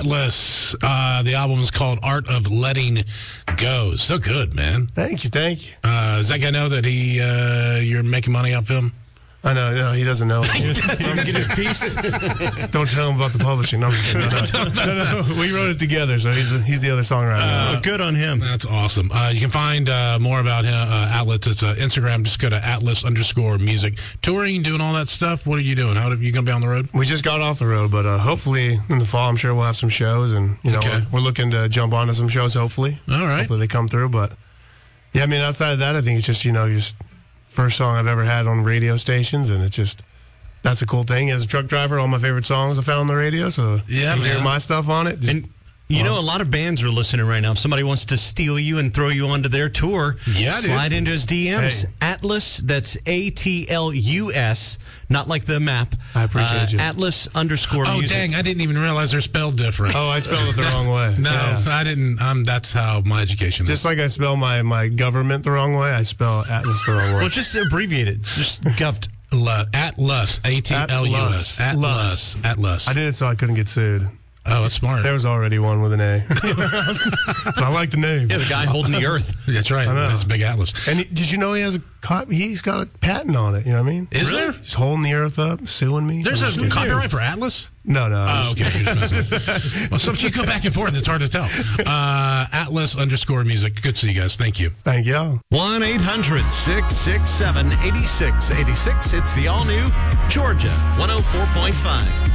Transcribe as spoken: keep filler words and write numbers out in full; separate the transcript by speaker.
Speaker 1: Atlas. Uh, the album is called Art of Letting Go. So good, man.
Speaker 2: Thank you, thank you.
Speaker 1: Uh, does that guy know that he uh, you're making money off him?
Speaker 2: I know, no, he doesn't know.
Speaker 1: I'm getting a piece.
Speaker 2: Don't tell him about the publishing. No, no, no, no, no. We wrote it together, so he's, a, he's the other songwriter.
Speaker 1: Uh,
Speaker 3: good on him.
Speaker 1: That's awesome. Uh, you can find uh, more about him, uh, Atlas. It's uh, Instagram. Just go to Atlas underscore music. Touring, doing all that stuff. What are you doing? How are you going to be on the road?
Speaker 2: We just got off the road, but uh, hopefully in the fall, I'm sure we'll have some shows, and you know,
Speaker 1: Okay.
Speaker 2: we're, we're looking to jump onto some shows. Hopefully,
Speaker 1: All right.
Speaker 2: hopefully they come through. But yeah, I mean, outside of that, I think it's just you know, just first song I've ever had on radio stations, and it's just. That's a cool thing. As a truck driver, all my favorite songs I found on the radio, so
Speaker 1: Yeah,
Speaker 2: you hear
Speaker 1: man.
Speaker 2: my stuff on it. Just,
Speaker 3: And you know, a lot of bands are listening right now. If somebody wants to steal you and throw you onto their tour,
Speaker 1: Yeah, dude.
Speaker 3: slide into his D Ms.
Speaker 2: Hey.
Speaker 3: Atlas, that's A T L U S, not like the map.
Speaker 2: I appreciate you.
Speaker 3: Atlas underscore
Speaker 1: Oh,
Speaker 3: music.
Speaker 1: dang. I didn't even realize they're spelled different.
Speaker 2: oh, I spelled it the wrong way.
Speaker 1: No,
Speaker 2: Yeah.
Speaker 1: I didn't. Um, that's how my education is.
Speaker 2: Just like I spell my, my government the wrong way, I spell Atlas the wrong way.
Speaker 3: Well, just abbreviate it. Just govt.
Speaker 1: Lu- Atlas, A T L U S.
Speaker 2: Atlas.
Speaker 1: Atlas. Atlas.
Speaker 2: I did it so I couldn't get sued.
Speaker 1: Oh, that's smart.
Speaker 2: There was already one with an A. But I like the name.
Speaker 3: Yeah, the guy holding the earth.
Speaker 1: That's right.
Speaker 2: know.
Speaker 1: That's Big Atlas.
Speaker 2: And he, did you know he has a co- he's got a patent on it? You know what I mean?
Speaker 1: Is there?
Speaker 2: He's holding the earth up, suing me.
Speaker 1: There's
Speaker 2: I'm
Speaker 1: a
Speaker 2: just kidding.
Speaker 1: copyright for Atlas?
Speaker 2: No, no.
Speaker 1: Oh, okay. You're just messing. Well, so if you go back and forth, it's hard to tell. Uh, Atlas underscore music. Good to see you guys. Thank you.
Speaker 2: Thank y'all.
Speaker 3: one eight hundred six six seven eight six eight six. It's the all-new Georgia one oh four point five.